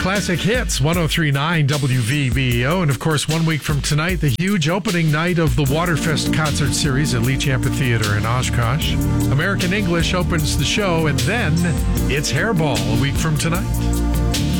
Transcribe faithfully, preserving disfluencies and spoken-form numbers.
Classic Hits, one oh three point nine W V B O. And of course, one week from tonight, the huge opening night of the Waterfest concert series at Leach Amphitheater in Oshkosh. American English opens the show, and then it's Hairball a week from tonight.